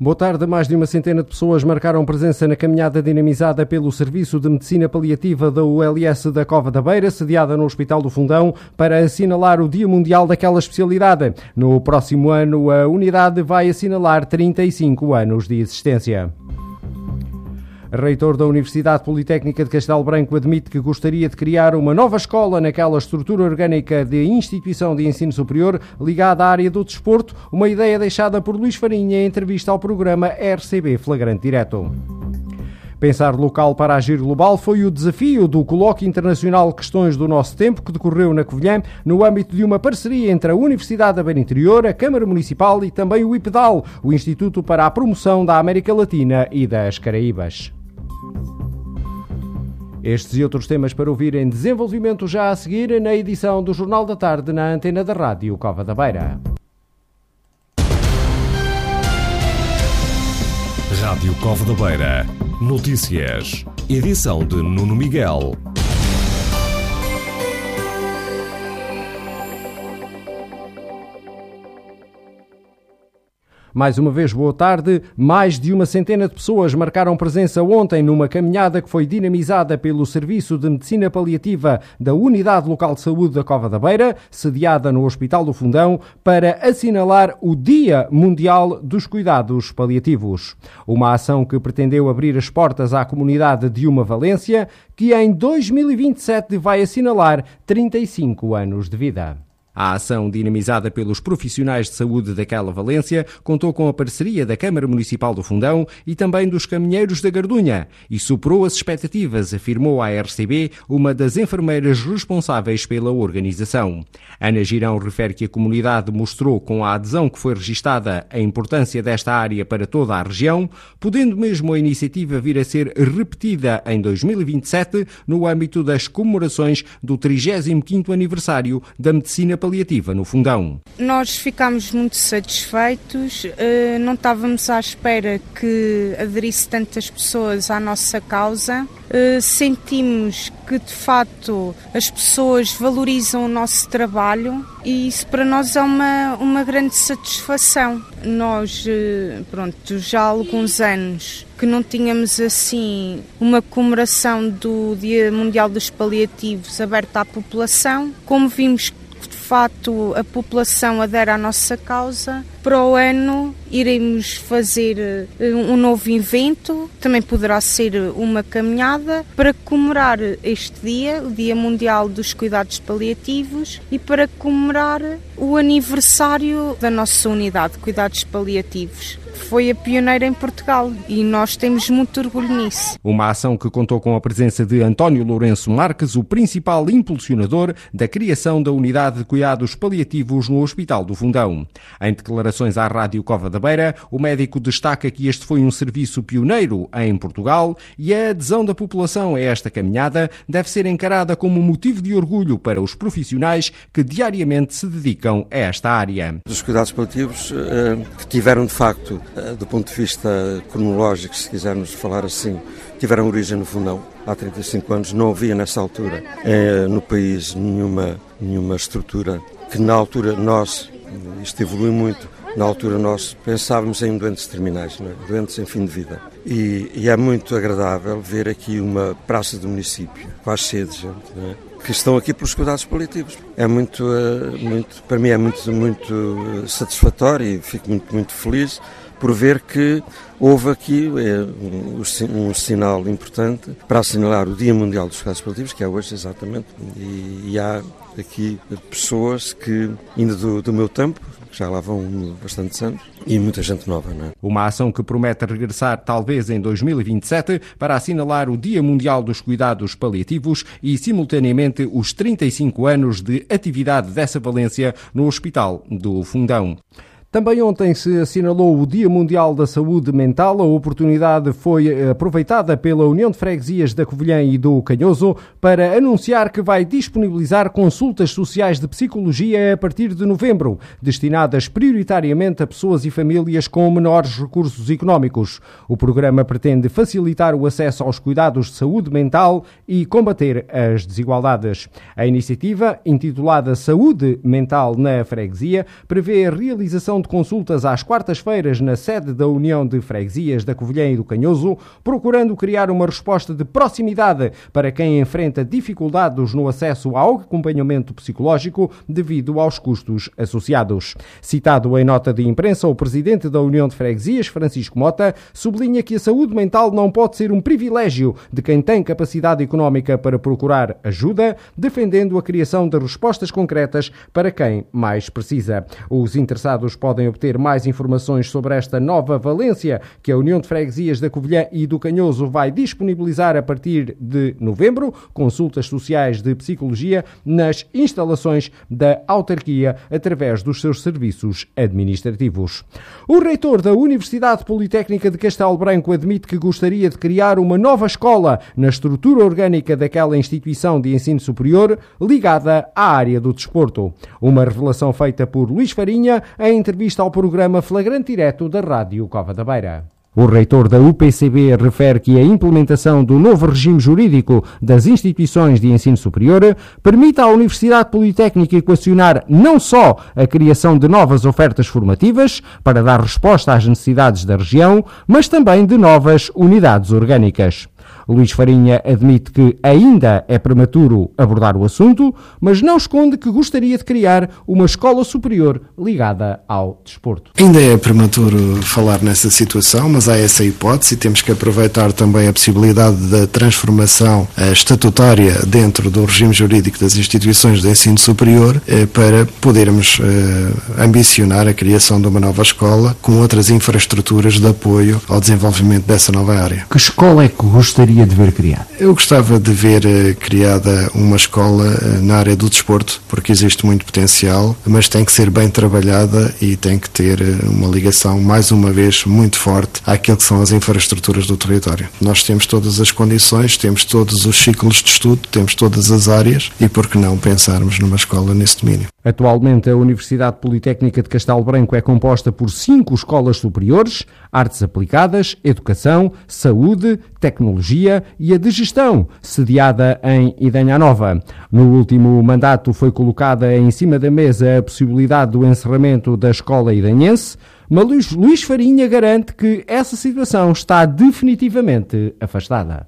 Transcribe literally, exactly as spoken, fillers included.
Boa tarde. Mais de uma centena de pessoas marcaram presença na caminhada dinamizada pelo Serviço de Medicina Paliativa da U L S da Cova da Beira, sediada no Hospital do Fundão, para assinalar o Dia Mundial daquela especialidade. No próximo ano, a unidade vai assinalar trinta e cinco anos de existência. Reitor da Universidade Politécnica de Castelo Branco admite que gostaria de criar uma nova escola naquela estrutura orgânica de instituição de ensino superior ligada à área do desporto, uma ideia deixada por Luís Farinha em entrevista ao programa R C B Flagrante Direto. Pensar local para agir global foi o desafio do Colóquio Internacional Questões do Nosso Tempo, que decorreu na Covilhã, no âmbito de uma parceria entre a Universidade da Beira Interior, a Câmara Municipal e também o IPEDAL, o Instituto para a Promoção da América Latina e das Caraíbas. Estes e outros temas para ouvir em desenvolvimento já a seguir na edição do Jornal da Tarde na antena da Rádio Cova da Beira. Rádio Cova da Beira. Notícias. Edição de Nuno Miguel. Mais uma vez, boa tarde. Mais de uma centena de pessoas marcaram presença ontem numa caminhada que foi dinamizada pelo Serviço de Medicina Paliativa da Unidade Local de Saúde da Cova da Beira, sediada no Hospital do Fundão, para assinalar o Dia Mundial dos Cuidados Paliativos. Uma ação que pretendeu abrir as portas à comunidade de Uma Valência, que em dois mil e vinte e sete vai assinalar trinta e cinco anos de vida. A ação, dinamizada pelos profissionais de saúde daquela Valência, contou com a parceria da Câmara Municipal do Fundão e também dos caminheiros da Gardunha e superou as expectativas, afirmou à R C B uma das enfermeiras responsáveis pela organização. Ana Girão refere que a comunidade mostrou com a adesão que foi registada a importância desta área para toda a região, podendo mesmo a iniciativa vir a ser repetida em dois mil e vinte e sete no âmbito das comemorações do trigésimo quinto aniversário da medicina paliativa no Fundão. Nós ficámos muito satisfeitos, não estávamos à espera que aderisse tantas pessoas à nossa causa. Sentimos que de facto as pessoas valorizam o nosso trabalho e isso para nós é uma, uma grande satisfação. Nós, pronto, já há alguns anos que não tínhamos assim uma comemoração do Dia Mundial dos Paliativos aberta à população. Como vimos de facto a população adere à nossa causa, para o ano iremos fazer um novo evento, também poderá ser uma caminhada para comemorar este dia, o Dia Mundial dos Cuidados Paliativos, e para comemorar o aniversário da nossa unidade de cuidados paliativos. Foi a pioneira em Portugal e nós temos muito orgulho nisso. Uma ação que contou com a presença de António Lourenço Marques, o principal impulsionador da criação da Unidade de Cuidados Paliativos no Hospital do Fundão. Em declarações à Rádio Cova da Beira, o médico destaca que este foi um serviço pioneiro em Portugal e a adesão da população a esta caminhada deve ser encarada como motivo de orgulho para os profissionais que diariamente se dedicam a esta área. Os cuidados paliativos que tiveram de facto, do ponto de vista cronológico, se quisermos falar assim, tiveram origem no Fundão. Há trinta e cinco anos não havia nessa altura eh, no país nenhuma, nenhuma estrutura que na altura nós, isto evoluiu muito, na altura nós pensávamos em doentes terminais, não é? Doentes em fim de vida. E, e é muito agradável ver aqui uma praça do município, quase cheia de gente, não é? Que estão aqui pelos cuidados paliativos. É muito, muito, para mim é muito, muito satisfatório e fico muito, muito feliz por ver que houve aqui é, um, um sinal importante para assinalar o Dia Mundial dos Cuidados Paliativos, que é hoje exatamente, e, e há aqui pessoas que, ainda do, do meu tempo, já lá vão bastantes anos, e muita gente nova, não é? Uma ação que promete regressar talvez em dois mil e vinte e sete para assinalar o Dia Mundial dos Cuidados Paliativos e, simultaneamente, os trinta e cinco anos de atividade dessa Valência no Hospital do Fundão. Também ontem se assinalou o Dia Mundial da Saúde Mental. A oportunidade foi aproveitada pela União de Freguesias da Covilhã e do Canhoso para anunciar que vai disponibilizar consultas sociais de psicologia a partir de novembro, destinadas prioritariamente a pessoas e famílias com menores recursos económicos. O programa pretende facilitar o acesso aos cuidados de saúde mental e combater as desigualdades. A iniciativa, intitulada Saúde Mental na Freguesia, prevê a realização de consultas às quartas-feiras na sede da União de Freguesias da Covilhã e do Canhoso, procurando criar uma resposta de proximidade para quem enfrenta dificuldades no acesso ao acompanhamento psicológico devido aos custos associados. Citado em nota de imprensa, o presidente da União de Freguesias, Francisco Mota, sublinha que a saúde mental não pode ser um privilégio de quem tem capacidade económica para procurar ajuda, defendendo a criação de respostas concretas para quem mais precisa. Os interessados podem obter mais informações sobre esta nova valência que a União de Freguesias da Covilhã e do Canhoso vai disponibilizar a partir de novembro, consultas sociais de psicologia nas instalações da autarquia através dos seus serviços administrativos. O reitor da Universidade Politécnica de Castelo Branco admite que gostaria de criar uma nova escola na estrutura orgânica daquela instituição de ensino superior ligada à área do desporto. Uma revelação feita por Luís Farinha em entrevista ao programa Flagrante Direto da Rádio Cova da Beira. O reitor da U P C B refere que a implementação do novo regime jurídico das instituições de ensino superior permite à Universidade Politécnica equacionar não só a criação de novas ofertas formativas para dar resposta às necessidades da região, mas também de novas unidades orgânicas. Luís Farinha admite que ainda é prematuro abordar o assunto, mas não esconde que gostaria de criar uma escola superior ligada ao desporto. Ainda é prematuro falar nessa situação, mas há essa hipótese e temos que aproveitar também a possibilidade da transformação estatutária dentro do regime jurídico das instituições de ensino superior para podermos ambicionar a criação de uma nova escola com outras infraestruturas de apoio ao desenvolvimento dessa nova área. Que escola é que gostaria de ver criada? Eu gostava de ver uh, criada uma escola uh, na área do desporto, porque existe muito potencial, mas tem que ser bem trabalhada e tem que ter uh, uma ligação, mais uma vez, muito forte àquilo que são as infraestruturas do território. Nós temos todas as condições, temos todos os ciclos de estudo, temos todas as áreas e por que não pensarmos numa escola nesse domínio? Atualmente, a Universidade Politécnica de Castelo Branco é composta por cinco escolas superiores: Artes Aplicadas, Educação, Saúde, Tecnologia e a de Gestão, sediada em Idanha Nova. No último mandato foi colocada em cima da mesa a possibilidade do encerramento da escola idanhense, mas Luís Farinha garante que essa situação está definitivamente afastada.